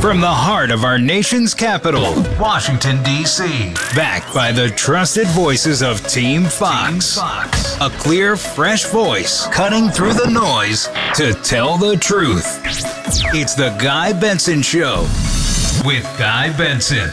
From the heart of our nation's capital, Washington, D.C. Backed by the trusted voices of Team Fox. A clear, fresh voice cutting through the noise to tell the truth. It's the Guy Benson Show with Guy Benson.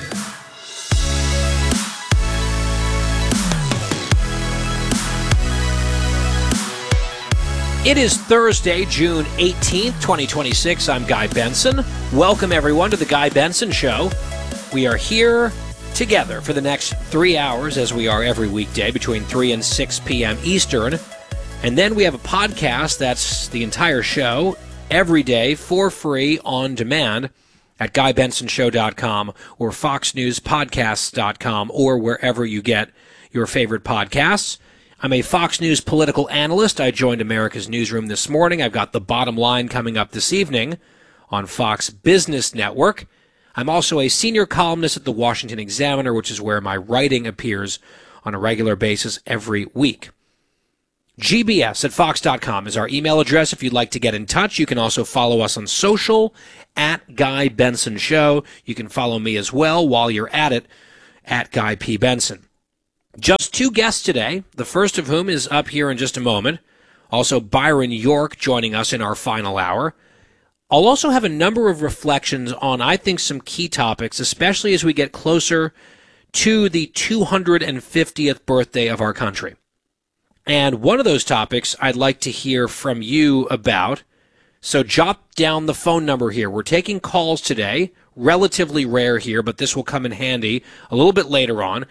It is Thursday, June 18th, 2026. I'm Guy Benson. Welcome, everyone, to the Guy Benson Show. We are here together for the next 3 hours, as we are every weekday, between 3 and 6 p.m. Eastern. And then we have a podcast that's the entire show every day for free on demand at GuyBensonShow.com or FoxNewsPodcasts.com or wherever you get your favorite podcasts. I'm a Fox News political analyst. I joined America's Newsroom this morning. I've got The Bottom Line coming up this evening on Fox Business Network. I'm also a senior columnist at the Washington Examiner, which is where my writing appears on a regular basis every week. GBS at Fox.com is our email address if you'd like to get in touch. You can also follow us on social at Guy Benson Show. You can follow me as well while you're at it at Guy P. Benson. Just two guests today, the first of whom is up here in just a moment. Also, Byron York joining us in our final hour. I'll also have a number of reflections on, I think, some key topics, especially as we get closer to the 250th birthday of our country. And one of those topics I'd like to hear from you about. So jot down the phone number here. We're taking calls today. Relatively rare here, but this will come in handy a little bit later on.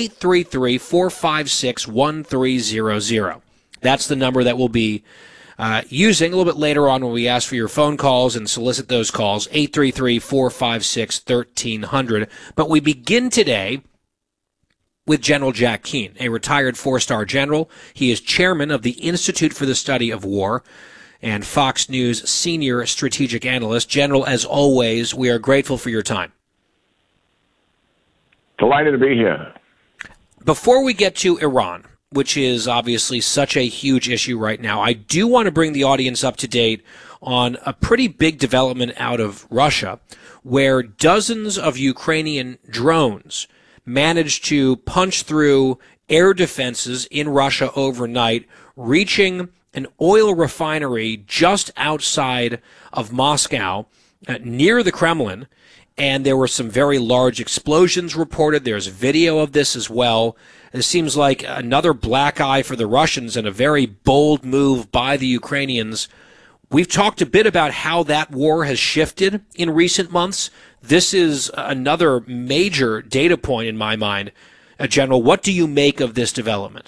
833-456-1300. That's the number that we'll be using a little bit later on when we ask for your phone calls and solicit those calls. 833-456-1300. But we begin today with General Jack Keane, a retired four-star general. He is chairman of the Institute for the Study of War and Fox News senior strategic analyst. General, as always, we are grateful for your time. Delighted to be here. Before we get to Iran, which is obviously such a huge issue right now, I do want to bring the audience up to date on a pretty big development out of Russia, where dozens of Ukrainian drones managed to punch through air defenses in Russia overnight, reaching an oil refinery just outside of Moscow, near the Kremlin, and there were some very large explosions reported. There's video of this as well. It seems like another black eye for the Russians and a very bold move by the Ukrainians. We've talked a bit about how that war has shifted in recent months. This is another major data point in my mind. General, what do you make of this development?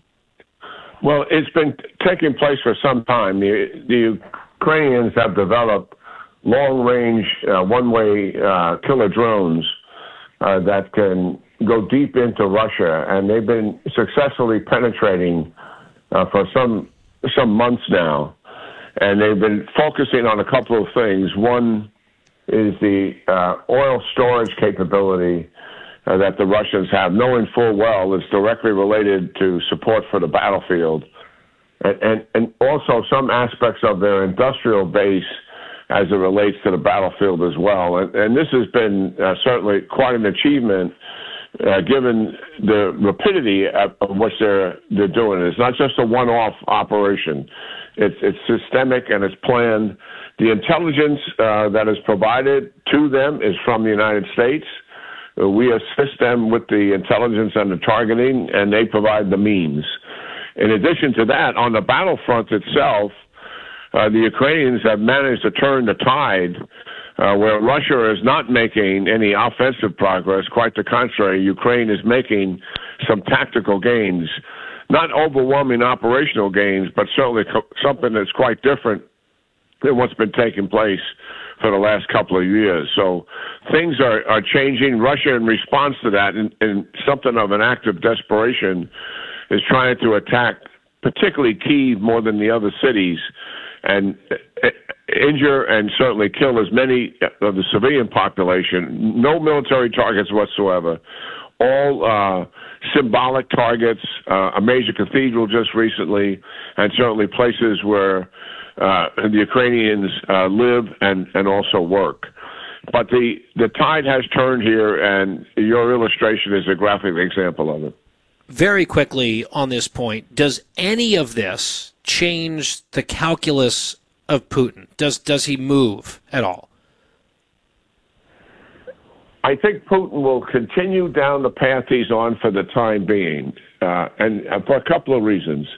Well, it's been taking place for some time. The Ukrainians have developed long-range, one-way killer drones that can go deep into Russia, and they've been successfully penetrating for some months now. And they've been focusing on a couple of things. One is the oil storage capability that the Russians have, knowing full well it's directly related to support for the battlefield, and also some aspects of their industrial base as it relates to the battlefield as well. And this has been certainly quite an achievement, given the rapidity of what they're doing. It's not just a one-off operation. It's systemic and it's planned. The intelligence that is provided to them is from the United States. We assist them with the intelligence and the targeting, and they provide the means. In addition to that, on the battlefront itself, the Ukrainians have managed to turn the tide where Russia is not making any offensive progress. Quite the contrary, Ukraine is making some tactical gains, not overwhelming operational gains, but certainly something that's quite different than what's been taking place for the last couple of years. So things are changing. Russia, in response to that, in something of an act of desperation, is trying to attack particularly Kyiv more than the other cities and injure and certainly kill as many of the civilian population. No military targets whatsoever. All symbolic targets, a major cathedral just recently, and certainly places where the Ukrainians live and also work. But the tide has turned here, and your illustration is a graphic example of it. Very quickly on this point, does any of this change the calculus of Putin? Does he move at all? I think Putin will continue down the path he's on for the time being, and for a couple of reasons.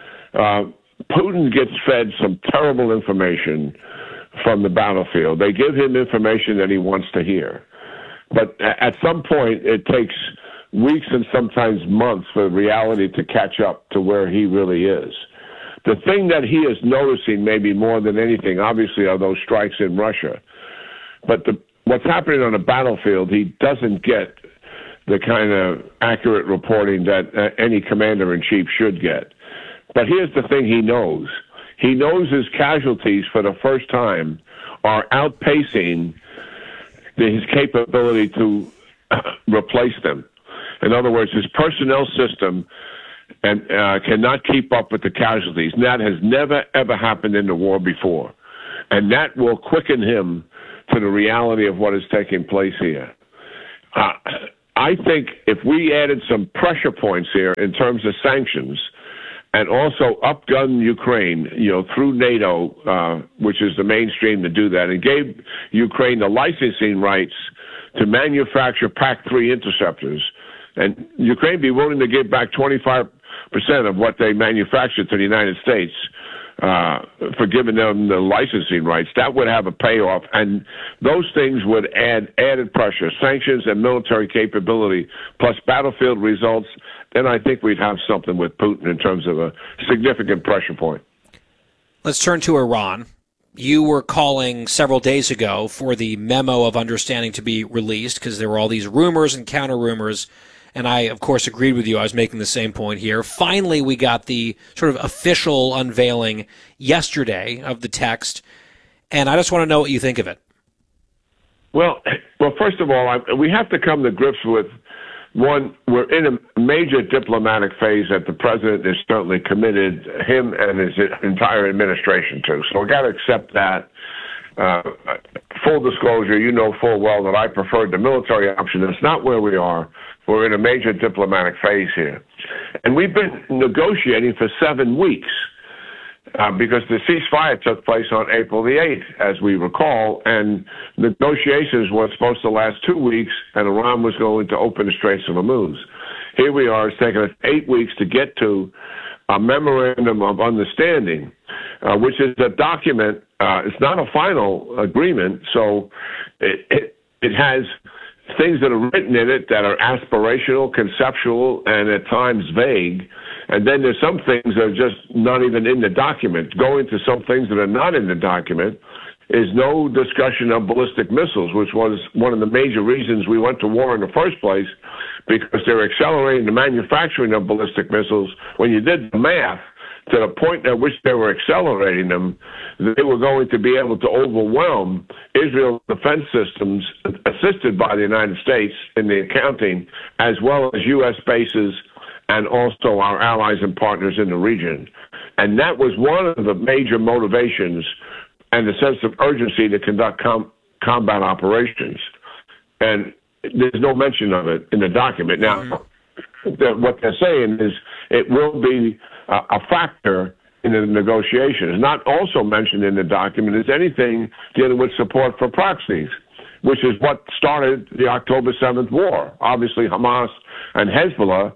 Putin gets fed some terrible information from the battlefield. They give him information that he wants to hear. But at some point, it takes weeks and sometimes months for reality to catch up to where he really is. The thing that he is noticing maybe more than anything, obviously, are those strikes in Russia. But what's happening on the battlefield, he doesn't get the kind of accurate reporting that any commander-in-chief should get. But here's the thing he knows. He knows his casualties for the first time are outpacing his capability to replace them. In other words, his personnel system cannot keep up with the casualties. And that has never, ever happened in the war before. And that will quicken him to the reality of what is taking place here. I think if we added some pressure points here in terms of sanctions, and also upgun Ukraine, through NATO, which is the mainstream to do that, and gave Ukraine the licensing rights to manufacture PAC-3 interceptors, and Ukraine be willing to give back 25% of what they manufacture to the United States for giving them the licensing rights, that would have a payoff, and those things would add added pressure, sanctions and military capability, plus battlefield results. Then I think we'd have something with Putin in terms of a significant pressure point. Let's turn to Iran. You were calling several days ago for the memo of understanding to be released because there were all these rumors and counter-rumors, and I, of course, agreed with you. I was making the same point here. Finally, we got the sort of official unveiling yesterday of the text, and I just want to know what you think of it. Well, first of all, we have to come to grips with, one, we're in a major diplomatic phase that the president is certainly committed, him and his entire administration to. So we got to accept that. Full disclosure, you know full well that I preferred the military option. It's not where we are. We're in a major diplomatic phase here. And we've been negotiating for 7 weeks because the ceasefire took place on April the 8th, as we recall, and negotiations were supposed to last 2 weeks, and Iran was going to open the Straits of Hormuz. Here we are. It's taken us 8 weeks to get to a memorandum of understanding, which is a document. It's not a final agreement, so it has things that are written in it that are aspirational, conceptual, and at times vague. And then there's some things that are just not even in the document. Going to some things that are not in the document is no discussion of ballistic missiles, which was one of the major reasons we went to war in the first place, because they were accelerating the manufacturing of ballistic missiles. When you did the math, to the point at which they were accelerating them, they were going to be able to overwhelm Israel's defense systems, assisted by the United States in the accounting, as well as U.S. bases and also our allies and partners in the region. And that was one of the major motivations and the sense of urgency to conduct combat operations. And there's no mention of it in the document. Now, what they're saying is it will be a factor in the negotiations. Not also mentioned in the document is anything dealing with support for proxies, which is what started the October 7th war. Obviously, Hamas and Hezbollah,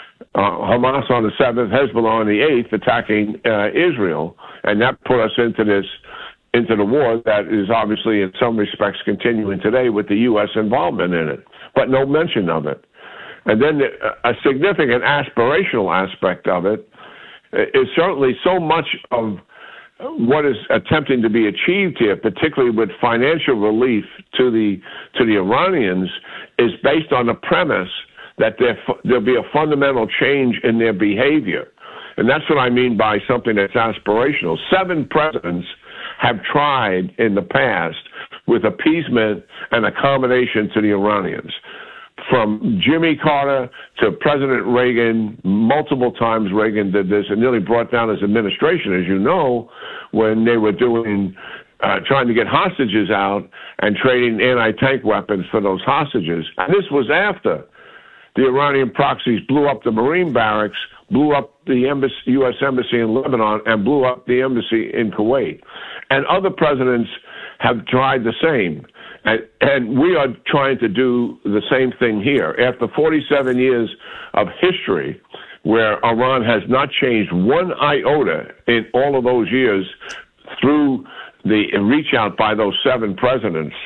Hamas on the 7th, Hezbollah on the 8th, attacking Israel, and that put us into the war that is obviously in some respects continuing today with the U.S. involvement in it, but no mention of it. And then a significant aspirational aspect of it is certainly so much of what is attempting to be achieved here, particularly with financial relief to the Iranians, is based on the premise that there'll be a fundamental change in their behavior. And that's what I mean by something that's aspirational. 7 presidents have tried in the past with appeasement and accommodation to the Iranians. From Jimmy Carter to President Reagan, multiple times Reagan did this and nearly brought down his administration, as you know, when they were doing trying to get hostages out and trading anti-tank weapons for those hostages. And this was after the Iranian proxies blew up the Marine barracks, blew up the U.S. Embassy in Lebanon, and blew up the embassy in Kuwait. And other presidents have tried the same. And we are trying to do the same thing here. After 47 years of history, where Iran has not changed one iota in all of those years through the reach out by those 7 presidents,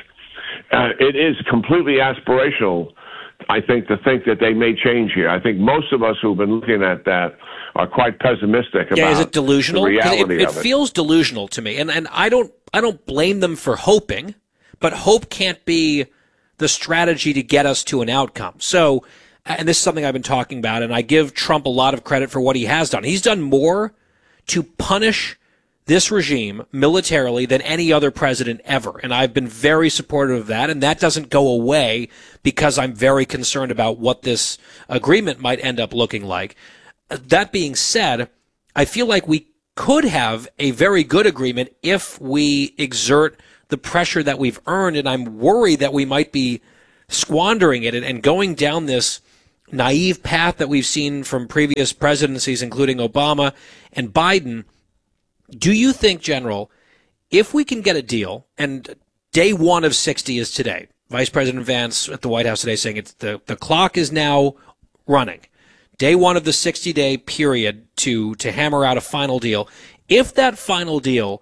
it is completely aspirational, I think, to think that they may change here. I think most of us who've been looking at that are quite pessimistic about is it delusional? The reality of it. It feels delusional to me, and I don't blame them for hoping, but hope can't be the strategy to get us to an outcome. So, and this is something I've been talking about, and I give Trump a lot of credit for what he has done. He's done more to punish this regime militarily than any other president ever. And I've been very supportive of that. And that doesn't go away because I'm very concerned about what this agreement might end up looking like. That being said, I feel like we could have a very good agreement if we exert the pressure that we've earned. And I'm worried that we might be squandering it and going down this naive path that we've seen from previous presidencies, including Obama and Biden. Do you think, General, if we can get a deal, and day 1 of 60 is today, Vice President Vance at the White House today saying the clock is now running, day 1 of the 60-day period to hammer out a final deal. If that final deal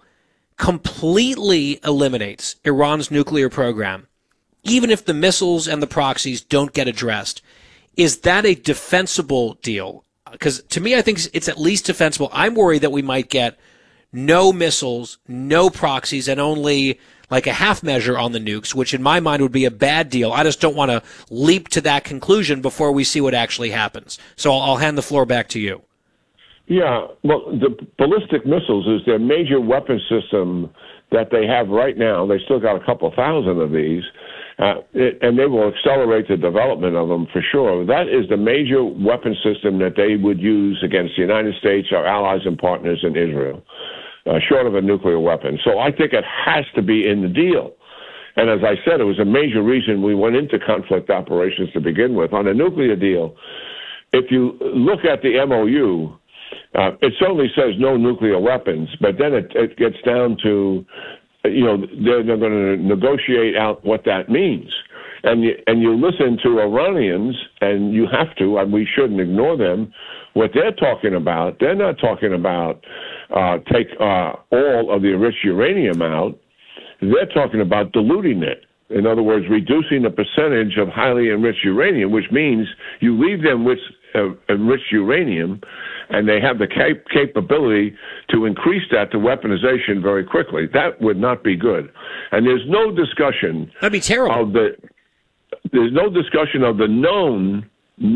completely eliminates Iran's nuclear program, even if the missiles and the proxies don't get addressed, is that a defensible deal? Because to me, I think it's at least defensible. I'm worried that we might get no missiles, no proxies, and only like a half measure on the nukes, which in my mind would be a bad deal. I just don't want to leap to that conclusion before we see what actually happens. So I'll hand the floor back to you. Yeah, well, the ballistic missiles is their major weapon system that they have right now. They still got a couple thousand of these, and they will accelerate the development of them for sure. That is the major weapon system that they would use against the United States, our allies and partners in Israel, short of a nuclear weapon. So I think it has to be in the deal. And as I said, it was a major reason we went into conflict operations to begin with. On a nuclear deal, if you look at the MOU, it certainly says no nuclear weapons, but then it gets down to, they're going to negotiate out what that means. And you listen to Iranians, and you have to, and we shouldn't ignore them, what they're talking about. They're not talking about take all of the enriched uranium out. They're talking about diluting it. In other words, reducing the percentage of highly enriched uranium, which means you leave them with enriched uranium, and they have the capability to increase that to weaponization very quickly. That would not be good. And there's no discussion. That'd be terrible. There's no discussion of the known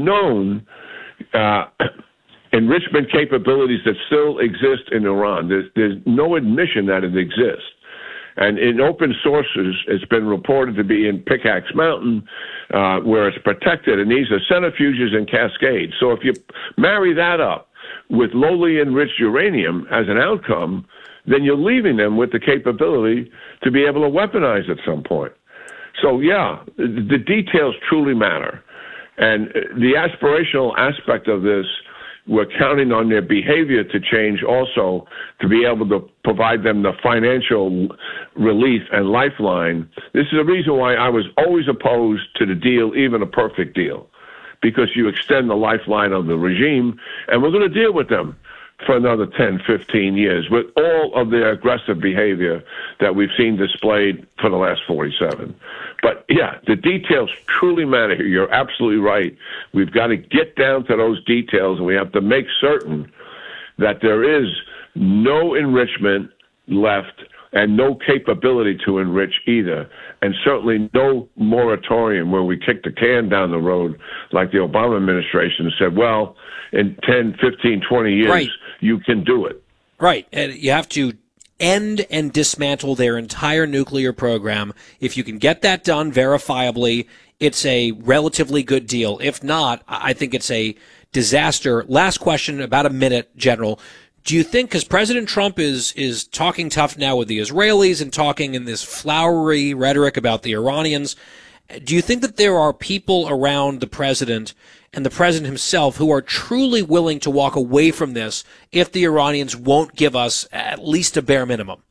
enrichment capabilities that still exist in Iran. There's no admission that it exists. And in open sources, it's been reported to be in Pickaxe Mountain, where it's protected, and these are centrifuges and cascades. So if you marry that up with lowly enriched uranium as an outcome, then you're leaving them with the capability to be able to weaponize at some point. So, yeah, the details truly matter. And the aspirational aspect of this, we're counting on their behavior to change also to be able to provide them the financial relief and lifeline. This is the reason why I was always opposed to the deal, even a perfect deal, because you extend the lifeline of the regime, and we're going to deal with them for another 10, 15 years with all of their aggressive behavior that we've seen displayed for the last 47. But, yeah, the details truly matter here. You're absolutely right. We've got to get down to those details, and we have to make certain that there is no enrichment left and no capability to enrich either, and certainly no moratorium where we kick the can down the road like the Obama administration said, well, in 10, 15, 20 years, right, you can do it. Right. And you have to end and dismantle their entire nuclear program. If you can get that done verifiably, it's a relatively good deal. If not, I think it's a disaster. Last question, about a minute, General. Do you think, because President Trump is talking tough now with the Israelis and talking in this flowery rhetoric about the Iranians, do you think that there are people around the president and the president himself who are truly willing to walk away from this if the Iranians won't give us at least a bare minimum?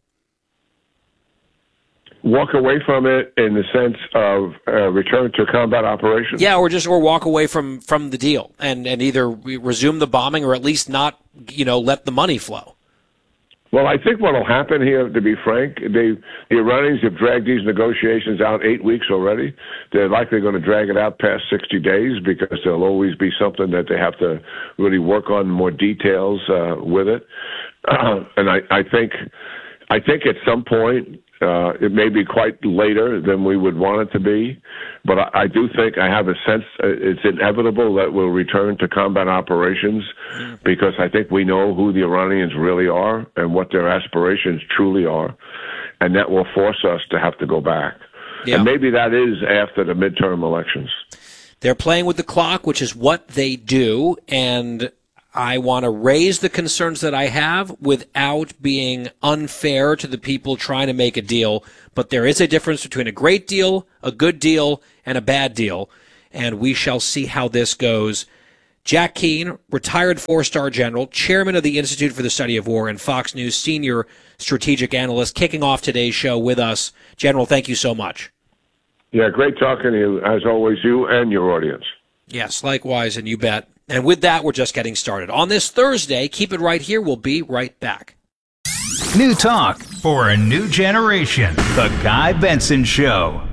Walk away from it in the sense of return to combat operations? Yeah, or walk away from the deal and either resume the bombing or at least not, let the money flow. Well, I think what will happen here, to be frank, the Iranians have dragged these negotiations out 8 weeks already. They're likely going to drag it out past 60 days because there'll always be something that they have to really work on, more details with it. And I think at some point, it may be quite later than we would want it to be, but I do think I have a sense it's inevitable that we'll return to combat operations because I think we know who the Iranians really are and what their aspirations truly are, and that will force us to have to go back. Yeah. And maybe that is after the midterm elections. They're playing with the clock, which is what they do, and I want to raise the concerns that I have without being unfair to the people trying to make a deal. But there is a difference between a great deal, a good deal, and a bad deal. And we shall see how this goes. Jack Keane, retired four-star general, chairman of the Institute for the Study of War, and Fox News senior strategic analyst, kicking off today's show with us. General, thank you so much. Yeah, great talking to you, as always, you and your audience. Yes, likewise, and you bet. And with that, we're just getting started. On this Thursday, keep it right here. We'll be right back. New talk for a new generation. The Guy Benson Show.